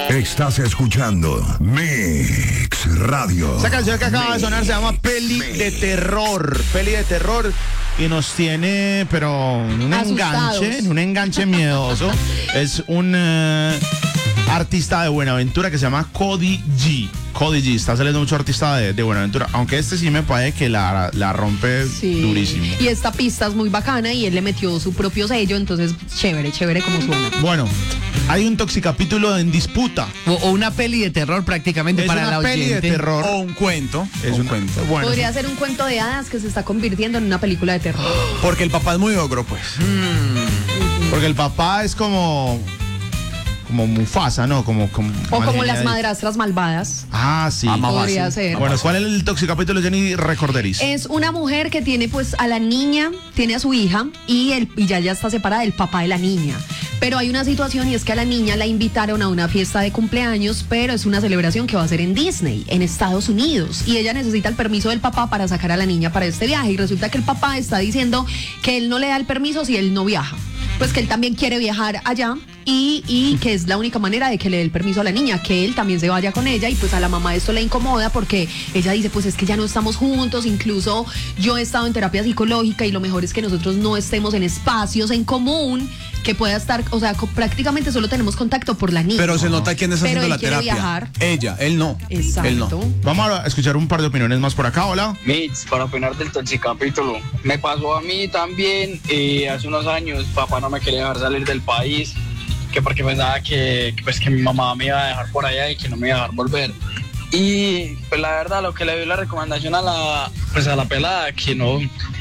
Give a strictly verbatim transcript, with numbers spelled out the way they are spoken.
Estás escuchando Mix Radio. Esa canción que acaba de sonar se llama Peli de Terror. Peli de Terror. Y nos tiene, pero en un Asustados. enganche, en un enganche miedoso. Es un uh, artista de Buenaventura que se llama Cody G. Cody G, está saliendo mucho artista de, de Buenaventura, aunque este sí me parece que la, la rompe Sí. durísimo. Y esta pista es muy bacana y él le metió su propio sello, entonces chévere, chévere como suena. Bueno, hay un toxicapítulo en disputa. O, o una peli de terror prácticamente Es para una la peli de oyente. terror. O un cuento. Es un un cuento. Bueno, Podría ser un cuento de hadas que se está convirtiendo en una película de terror. Porque el papá es muy ogro, pues. porque el papá es como como Mufasa, ¿no? Como, como O como Malenia las de- madrastras malvadas. Ah, sí. Ama Podría fácil. ser. Bueno, ¿cuál es el toxicapítulo, Jenny Recorderis? Es una mujer que tiene pues a la niña, tiene a su hija y, el, y ya, ya está separada del papá de la niña. Pero hay una situación y es que a la niña la invitaron a una fiesta de cumpleaños, pero es una celebración que va a ser en Disney, en Estados Unidos. Y ella necesita el permiso del papá para sacar a la niña para este viaje. Y resulta que el papá está diciendo que él no le da el permiso si él no viaja. Pues que él también quiere viajar allá y, y que es la única manera de que le dé el permiso a la niña, que él también se vaya con ella. Y pues a la mamá esto le incomoda porque ella dice, pues es que ya no estamos juntos, incluso yo he estado en terapia psicológica y lo mejor es que nosotros no estemos en espacios en común que pueda estar, o sea, co- prácticamente solo tenemos contacto por la niña. Pero se nota quién está Pero haciendo él la quiere terapia. viajar. Ella, él no. Exacto. Él no. Vamos a escuchar un par de opiniones más por acá, hola. Mitch, para opinar del toxicapítulo. Me pasó a mí también eh, hace unos años, papá no me quería dejar salir del país, que porque pensaba que, que, pues, que mi mamá me iba a dejar por allá y que no me iba a dejar volver. Y pues la verdad lo que le doy la recomendación a la, pues, a la pelada, que no,